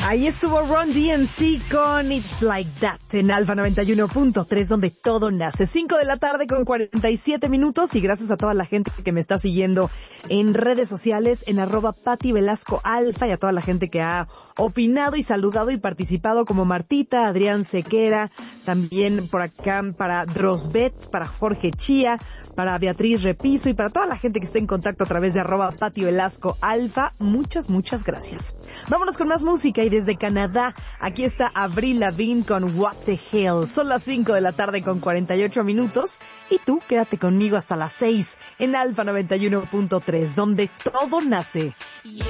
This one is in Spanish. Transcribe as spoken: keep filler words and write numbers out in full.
Ahí estuvo Run D M C con It's Like That en Alfa noventa y uno punto tres, donde todo nace. cinco de la tarde con cuarenta y siete minutos, y gracias a toda la gente que me está siguiendo en redes sociales, en arroba Pati Velasco Alfa, y a toda la gente que ha opinado y saludado y participado, como Martita, Adrián Sequera, también por acá para Drosbet, para Jorge Chía, para Beatriz Repiso y para toda la gente que está en contacto a través de arroba Pati Velasco Alfa. Muchas, muchas gracias. Vámonos con más música, y desde Canadá, aquí está Avril Lavigne con What the Hell. Son las cinco de la tarde con cuarenta y ocho minutos, y tú quédate conmigo hasta las seis en Alfa noventa y uno punto tres, donde todo nace.